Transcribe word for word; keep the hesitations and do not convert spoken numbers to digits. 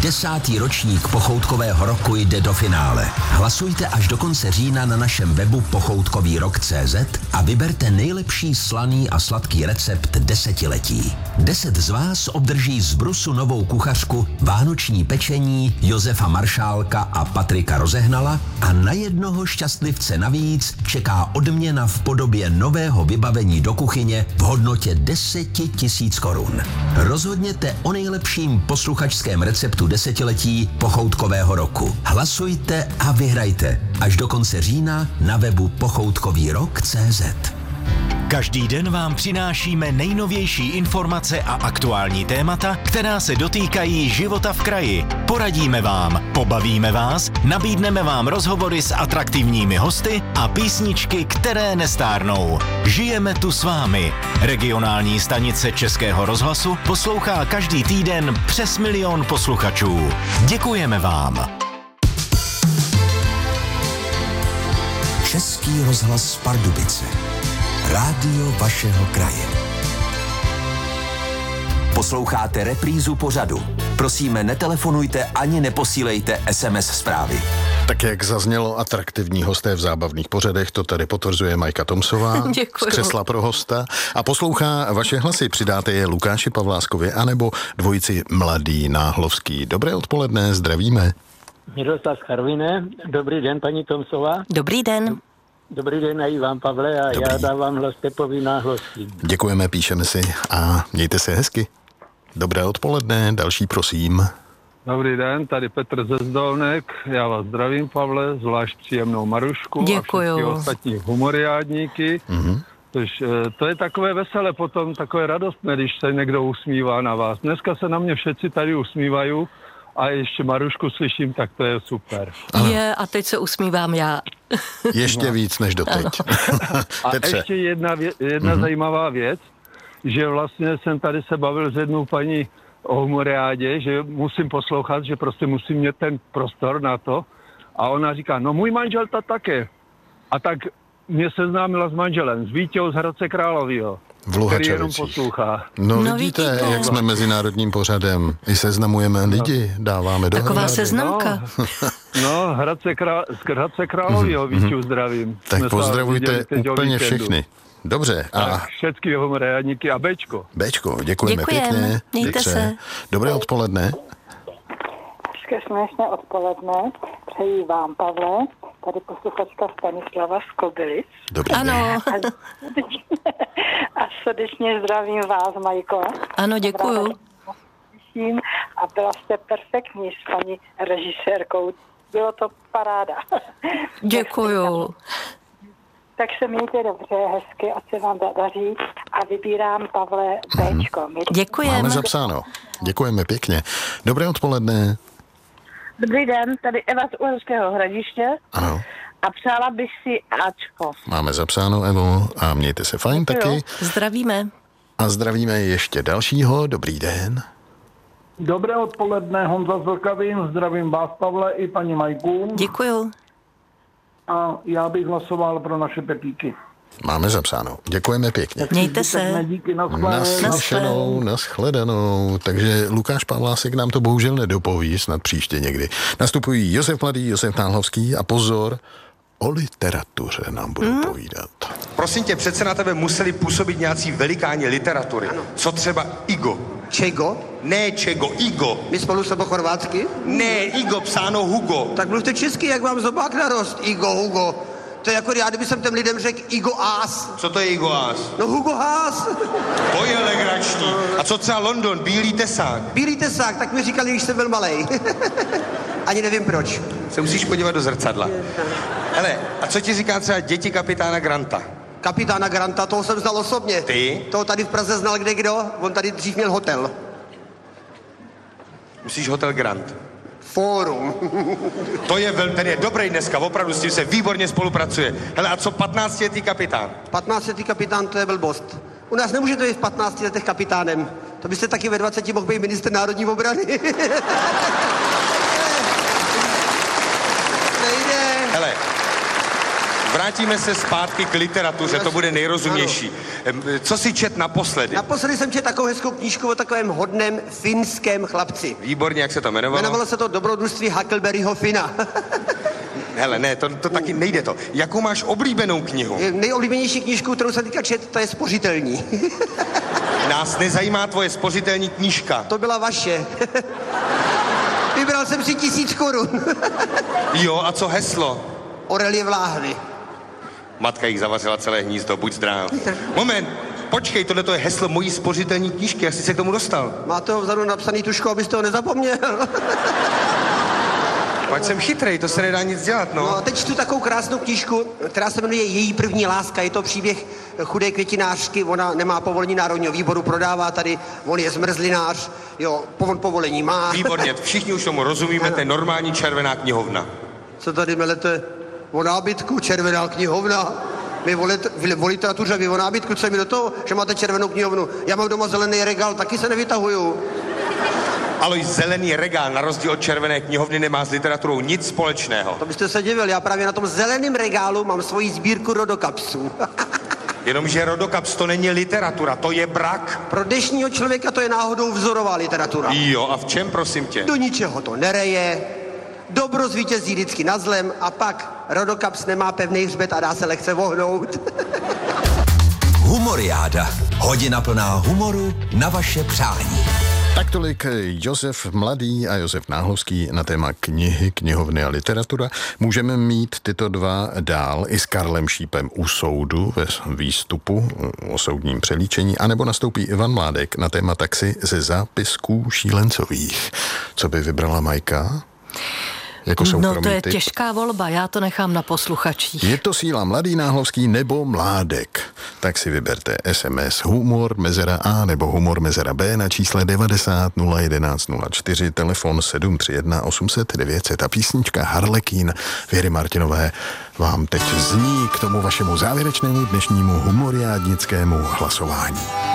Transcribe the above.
Desátý ročník pochoutkového roku jde do finále. Hlasujte až do konce října na našem webu pochoutkový rok tečka cé zet a vyberte nejlepší slaný a sladký recept desetiletí. Deset z vás obdrží z Brusu novou kuchařku, vánoční pečení Josefa Maršálka a Patrika Rozehnala a na jednoho šťastlivce navíc čeká odměna v podobě nového vybavení do kuchyně v hodnotě deset tisíc korun. Rozhodněte o nejlepším posluchačském receptu desetiletí pochoutkového roku. Hlasujte a vyhrajte až do konce října na webu pochoutkový rok tečka cé zet. Každý den vám přinášíme nejnovější informace a aktuální témata, která se dotýkají života v kraji. Poradíme vám, pobavíme vás, nabídneme vám rozhovory s atraktivními hosty a písničky, které nestárnou. Žijeme tu s vámi. Regionální stanice Českého rozhlasu poslouchá každý týden přes milion posluchačů. Děkujeme vám. Český rozhlas Pardubice. Rádio vašeho kraje. Posloucháte reprízu pořadu. Prosíme, netelefonujte ani neposílejte es em es zprávy. Tak jak zaznělo, atraktivní hosté v zábavných pořadech, to tady potvrzuje Majka Tomsová z křesla pro hosta a poslouchá vaše hlasy. Přidáte je Lukáši Pavláskovi anebo dvojici Mladý Náhlovský. Dobré odpoledne, zdravíme. Miroslav Charvine, dobrý den, paní Tomsová. Dobrý den. Dobrý den i vám, Pavle, a Dobrý. Já dávám hlas Pepovi Náhlovským. Děkujeme, píšeme si a mějte se hezky. Dobré odpoledne, další prosím. Dobrý den, tady Petr ze Zdolnek, já vás zdravím, Pavle, zvlášť příjemnou Marušku. Děkuju. A všechny ostatní humoriádníky. Mhm. Tož, to je takové veselé potom, takové radostné, když se někdo usmívá na vás. Dneska se na mě všetci tady usmívají a ještě Marušku slyším, tak to je super. Ano. Je, a teď se usmívám já. Ještě víc než doteď. A Petře. ještě jedna, vě, jedna mm-hmm. zajímavá věc, že vlastně jsem tady se bavil s jednou paní o humoriádě, že musím poslouchat, že prostě musím mít ten prostor na to. A ona říká, no můj manžel to také. A tak mě seznámila s manželem, s Vítěou z Hradce Královýho, který jenom poslouchá. No, No vidíte, vidíte. jak jsme mezinárodním pořadem. I seznamujeme lidi, dáváme dohromady. Taková seznamka. No, no Hradce, Krá, z Hradce Královýho, Víťu, zdravím. Tak Jsme se pozdravujte viděli teď o úplně víkendu. všechny. Dobře. A Tak, všetky humoriádníky a Bčko. Bčko, děkujeme Děkujeme. pěkně. Mějte Petře. se. Dobré odpoledne. Hezké směšné odpoledne. Přeji vám, Pavle, tady posluchačka Stanislava z Kobylic. Dobrý Ano, den. A srdečně zdravím vás, Majko. ano, děkuju. Jsem a byla jste perfektní s paní režisérkou. Bylo to paráda. Děkuju. Tak se mějte dobře, hezky, ať se vám daří a vybírám, Pavle, Bčko. Máme Děkujeme. zapsáno. Děkujeme pěkně. Dobré odpoledne. Dobrý den, tady Eva z Uherského Hradiště Ano, a přála bych si Ačko. máme zapsáno, Evo, a mějte se fajn taky. Zdravíme. A zdravíme ještě dalšího. Dobrý den. Dobré odpoledne, Honza z Vlkavín, zdravím vás, Pavle, i paní Majku. Děkuju. A já bych hlasoval pro naše Pepíky. Máme zapsáno. Děkujeme pěkně. Mějte se. Díky, naschledanou. Naslyšenou, naschledanou. Takže Lukáš Pavlásek nám to bohužel nedopoví, snad příště někdy. Nastupují Josef Mladý, Josef Náhlovský a pozor, o literatuře nám budou mm. povídat. Prosím tě, přece na tebe museli působit nějací velikáni literatury. Ano. Co třeba Igo? Čego? Ne Čego, Igo. My spolu se po chorvátsky? Ne, Igo, psáno Hugo. Tak mluvte česky, jak vám zobák narost. Igo, Hugo. To je jako já, kdyby jsem těm lidem řekl Igo Ás. Co to je Igo Ás? No Hugo Haas. To je legrační. A co třeba London, Bílý tesák? Bílý tesák, tak mi říkali, když jsem byl malej. Ani nevím proč. Se musíš podívat do zrcadla. Hele, a co ti říká třeba děti kapitána Granta? Kapitána Granta, toho jsem znal osobně. Ty? Toho tady v Praze znal kde kdo, on tady dřív měl hotel. Myslíš hotel Grant? Fórum. To je vel, ten je dobrý dneska, opravdu s tím se výborně spolupracuje. Hele, a co patnáctiletý kapitán? patnáctiletý kapitán, to je blbost. U nás nemůžete být v patnácti letech kapitánem. To byste taky ve dvaceti mohl být ministr národní obrany. Hele, Vrátíme se zpátky k literatuře, to bude nejrozumější. Co si čet naposledy? Naposledy jsem čet takovou hezkou knížku o takovém hodném finském chlapci. Výborně, jak se to jmenovalo? Jmenovalo se to Dobrodružství Huckleberryho Fina. Hele, ne, to, to taky nejde to. Jakou máš oblíbenou knihu? Nejoblíbenější knížku, kterou jsem teďka čet, to je Spořitelní. Nás nezajímá tvoje spořitelní knížka. To byla vaše. Vybral jsem si tisíc korun. Jo, a co heslo? Orelie vláhny. Matka jich zavařila celé hnízdo, buď zdrav. Moment, počkej, tohle to je heslo mojí spořitelní knížky, jak jsi se k tomu dostal? Máte ho vzadu napsaný tuškou, abyste ho nezapomněl. Ať jsem chytrej, to se nedá nic dělat, no. No a teď čtu takovou krásnou knížku, která se jmenuje Její první láska. Je to příběh chudé květinářky, ona nemá povolení Národního výboru, prodává tady, on je zmrzlinář, jo, on povolení má. Výborně, všichni už tomu rozumíme, to je normální červená knihovna. Co tady melete? O nábytku, červená knihovna. My o literatuře, vy o nábytku, co je mi do toho, že máte červenou knihovnu? Já mám doma zelený regál, taky se nevytahuju. Ale zelený regál, na rozdíl od červené knihovny, nemá s literaturou nic společného. To byste se divil, já právě na tom zeleném regálu mám svoji sbírku rodokapsů. Jenomže rodokaps to není literatura, to je brak. Pro dnešního člověka to je náhodou vzorová literatura. Jo, a v čem, prosím tě? Do ničeho to nereje, dobro zvítězí vždycky nad zlem a pak rodokaps nemá pevný hřbet a dá se lehce vohnout. Humoriáda. Hodina plná humoru na vaše přání. Tak tolik Josef Mladý a Josef Náhlovský na téma knihy, knihovny a literatura. Můžeme mít tyto dva dál i s Karlem Šípem u soudu ve výstupu o soudním přelíčení, anebo nastoupí Ivan Mládek na téma taxi ze zápisků šílencových. Co by vybrala Majka? Jako no to je typ. Těžká volba, já to nechám na posluchačích. Je to síla Mladý, Náhlovský nebo Mládek? Tak si vyberte es em es humor mezera A nebo humor mezera B na čísle devadesát nula jedenáct nula čtyři, telefon sedm tři jedna osm set devět set a písnička Harlekín Věry Martinové vám teď zní k tomu vašemu závěrečnému dnešnímu humoriádnickému hlasování.